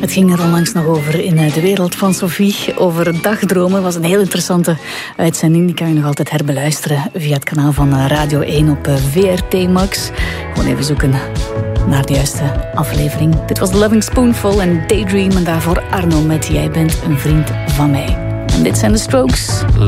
Het ging er onlangs nog over in de wereld van Sophie. Over dagdromen. Was een heel interessante uitzending. Die kan je nog altijd herbeluisteren via het kanaal van Radio 1 op VRT Max. Gewoon even zoeken naar de juiste aflevering. Dit was The Loving Spoonful en Daydream. En daarvoor Arno met Jij bent een vriend van mij. En dit zijn de Strokes.